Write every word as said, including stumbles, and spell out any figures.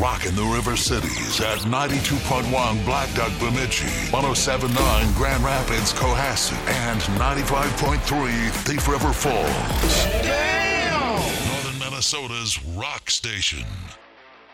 rocking the River Cities at ninety-two point one Black Duck Bemidji, one oh seven point nine Grand Rapids Cohasset, and ninety-five point three Thief River Falls. Damn! Northern Minnesota's rock station.